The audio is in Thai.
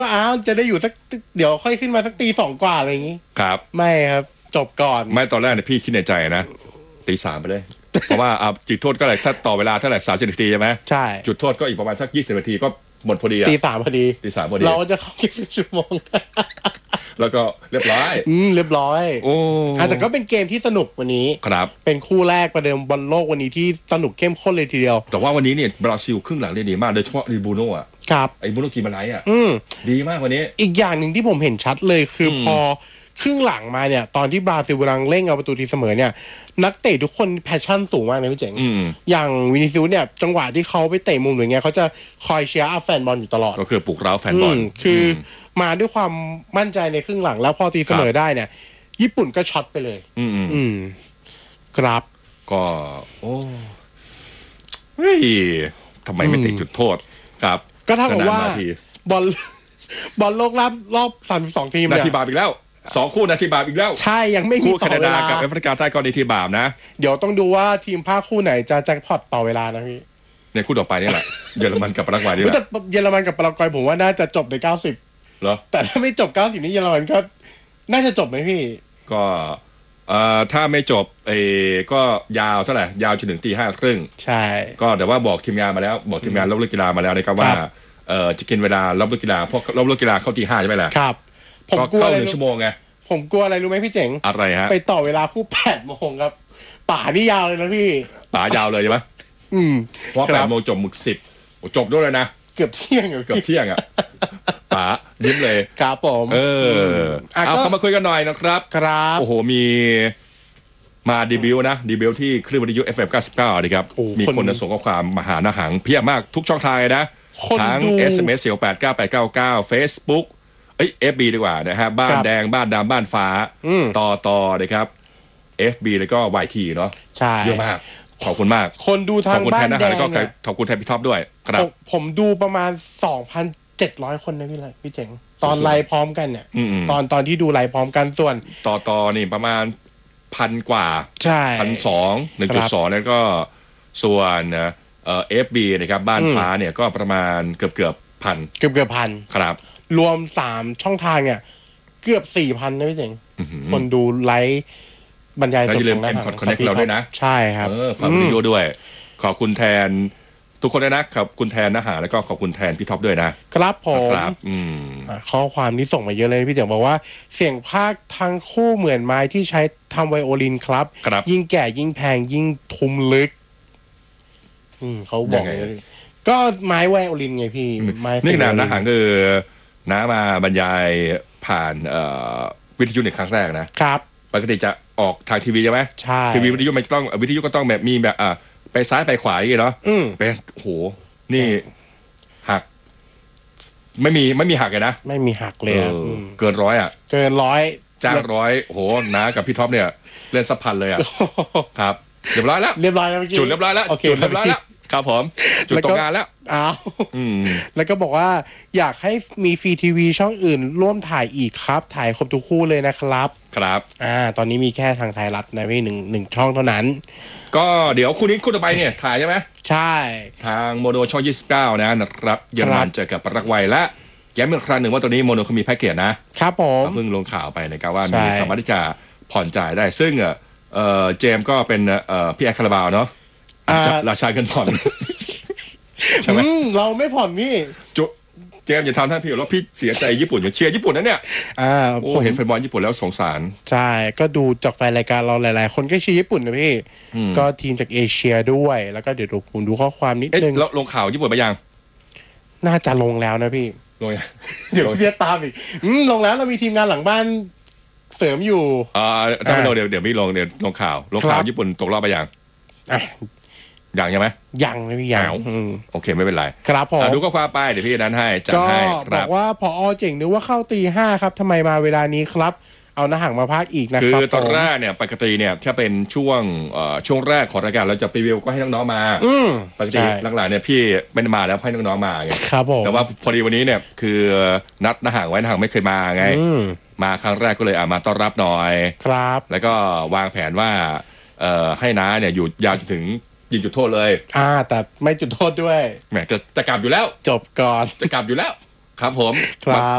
ว่าอ้าวจะได้อยู่สักเดี๋ยวค่อยขึ้นมาสักตีสองกว่าอะไรอย่างงี้ครับไม่ครับจบก่อนไม่ตอนแรกเนี่ยพี่คิดในใจนะตีสามไปเลยเพราะว่าจุดโทษก็เลยถ้าต่อเวลาเท่าไหร่30 นาทีใช่ไหมใช่จุดโทษก็อีกประมาณสัก20 นาทีก็หมดพอดีตีสามพอดีเราจะเข้าเกมชั่วโมงแล้วก็เรียบร้อยเรียบร้อยโอ้แต่ก็เป็นเกมที่สนุกวันนี้ครับเป็นคู่แรกประเดิมบอลโลกวันนี้ที่สนุกเข้มข้นเลยทีเดียวแต่ว่าวันนี้เนี่ยบราซิลครึ่งหลังได้ดีมากโดยเฉพาะบูโน่อะครับไอ้บูโน่กิมาไลอะดีมากวันนี้อีกอย่างหนึ่งที่ผมเห็นชัดเลยคือพอครึ่งหลังมาเนี่ยตอนที่บราซิลกำลังเร่งเอาประตูทีเสมอเนี่ยนักเตะทุกคนแพชชั่นสูงมากนะพี่เจ๋งอย่างวินิซิอุสเนี่ยจังหวะที่เขาไปเตะมุมอย่างเงี้ยเขาจะคอยเชียร์แฟนบอลอยู่ตลอดก็คือปลุกเร้าแฟนบอลคือมาด้วยความมั่นใจในครึ่งหลังแล้วพอตีเสมอได้เนี่ยญี่ปุ่นก็ช็อตไปเลยครับก็โอ้เฮ้ยทำไมไม่ติดจุดโทษครับก็เท่ากับว่าบอลโลกรอบ32 ทีมเนี่ยนาทีบาปอีกแล้ว2 คู่นาทีบาปอีกแล้วใช่ยังไม่มีต่อเวลากับแอฟริกาใต้ก็นาทีบาปนะเดี๋ยวต้องดูว่าทีมภาคคู่ไหนจะแจ็คพอตต่อเวลานะพี่เนี่ยคู่ต่อไปนี่แหละเยอรมันกับปารากวัยนี่แหละแต่เยอรมันกับปารากวัยผมว่าน่าจะจบใน90 เหรอแต่ถ้าไม่จบ90นี่เยอรมันก็น่าจะจบไหมพี่ก็ถ้าไม่จบก็ยาวเท่าไหร่ยาวจนถึงตี 5:30 ใช่ก็แต่ว่าบอกทีมงานมาแล้วบอกทีมงานรอบเลือกกีฬามาแล้วนะครับว่าจะกินเวลารอบเลือกกีฬาเพราะรอบเลือกกีฬาเข้าตี 5ใช่ไหมล่ะครับผมกลัว1 ชั่วโมงไงผมกลัวอะไรรู้ไหมพี่เจ๋งอะไรฮะไปต่อเวลาคู่8 โมงครับป่านี่ยาวเลยนะพี่ป่ายาวเลยใช่ไหมเพราะ8 โมงจบหมึก10จบด้วยเลยนะเกือบเที่ยงอ่ะป๋ายิ้มเลยครับผมเอาเข้ามาคุยกันหน่อยนะครับครับโอ้โหมีมาดีบิวที่คลื่นวิทยุ FM 99นะครับมีคนส่งข้อความมาหาหน้าหังเพียบมากทุกช่องทางนะทั้ง SMS 4898899 Facebook FB ดีกว่านะฮะบ้านแดงบ้านดำบ้านฟ้าต่อนะครับ FB แล้วก็ YT เนาะใช่เยอะมากขอบคุณมากคนดูทางบ้านแดงก็ขอบคุณแทนพี่ท็อปด้วยครับผมดูประมาณ 2,700 คนนะพี่เจ๋งตอนไลฟ์พร้อมกันเนี่ยตอนที่ดูไลฟ์พร้อมกันส่วนต่อนี่ประมาณ1,000 กว่าใช่ 1,200 1.2 แล้วก็ส่วนFB นะครับบ้านฟ้าเนี่ยก็ประมาณเกือบพันครับรวม3ช่องทางเนี่ยเกือบ 4,000 นะพี่เจ๋งคนดูไลฟ์บรรยายสดของคอนเนคเราด้วยนะใช่ครับฝากวิดีโอด้วยขอบคุณแทนทุกคนด้วยนะขอบคุณแทนนะฮะแล้วก็ขอบคุณแทนพี่ท็อปด้วยนะครับผมข้อความนี้ส่งมาเยอะเลยพี่เจ๋งบอกว่าเสียงภาคทั้งคู่เหมือนไม้ที่ใช้ทำไวโอลินครับยิ่งแก่ยิ่งแพงยิ่งทุ้มลึกเขาบอกก็ไม้ไวโอลินไงพี่นี่นะฮะคือน้ามาบรรยายผ่านวิทยุในครั้งแรกนะครับปกติจะออกทางทีวีใช่ไหมใช่ทีวีวิทยุไม่ต้องวิทยุก็ต้องแบบมีแบบไปซ้ายไปขวาอย่างเงี้ยเนาะเป็นโหนี่หักไม่มีหักเลยนะไม่มีหักเลยเกิน100 เกิน100 จ้าง100โหน้ากับพี่ท็อปเนี่ยเล่น1,000เลยครับเรียบร้อยแล้วจุดเรียบร้อยแล้วจุดเรียบร้อยแล้วครับผมจุดตกงานแล้วแล้วก็บอกว่าอยากให้มีฟรีทีวีช่องอื่นร่วมถ่ายอีกครับถ่ายครบทุกคู่เลยนะครับตอนนี้มีแค่ทางไทยรัฐนะพี่หนึ่งช่องเท่านั้นก็เดี๋ยวคู่นี้คู่ต่อไปเนี่ยถ่ายใช่ไหมใช่ทางโมโนช่อง29นะครับเยอรมันเจอกับปารากวัยและย้ำอีกครั้งหนึ่งว่าตอนนี้โมโนเขามีแพ็กเกจนะครับผมเพิ่งลงข่าวไปนะครับว่ามีสามารถที่จะผ่อนจ่ายได้ซึ่งเจมก็เป็นพี่แอคคาราบาวเนาะราชาเงินผ่อนใช่ไหมเราไม่ผ่อนพี่เจมอย่าทำท่านพี่แล้วพี่เสียใจญี่ปุ่นอย่าเชียร์ญี่ปุ่นนะเนี่ยผมเห็นแฟนบอลญี่ปุ่นแล้วสงสารใช่ก็ดูจากแฟนรายการเราหลายๆคนก็เชียร์ญี่ปุ่นนะพี่ก็ทีมจากเอเชียด้วยแล้วก็เดี๋ยวผมดูข้อความนิดนึงแล้วลงข่าวญี่ปุ่นไปยังน่าจะลงแล้วนะพี่ลงเดี๋ยวพี่ตามอีกลงแล้วเรามีทีมงานหลังบ้านเสริมอยู่ถ้าไม่ลงเดี๋ยวไม่ลงเดี๋ยวลงข่าวญี่ปุ่นตกรอบไปยังอย่างใช่ไหมยังไม่มีอย่างโอเคไม่เป็นไรครับผมดูก็ความไปเดี๋ยวพี่นั้นให้จัดให้ครับบอกว่าพอเจ๋งนึกว่าเข้าตี 5ครับทำไมมาเวลานี้ครับเอาหน้าห่างมาพากอีกนะครับคือตอนแรกเนี่ยปกติเนี่ยถ้าเป็นช่วงแรกของรายการเราจะรีวิวก็ให้น้องๆมาปกติหลังๆเนี่ยพี่ไม่ได้มาแล้วให้น้องๆมาไงครับผมแต่ว่าพอดีวันนี้เนี่ยคือนัดหน้าห่างไว้หน้าห่างไม่เคยมาไงมาครั้งแรกก็เลยมาต้อนรับหน่อยครับแล้วก็วางแผนว่าให้น้าเนี่ยอยู่ยาวจนถึงยิงจุดโทษเลยแต่ไม่จุดโทษด้วยแหมจะกลับอยู่แล้วจบก่อนจะกลับอยู่แล้วครับผมครับ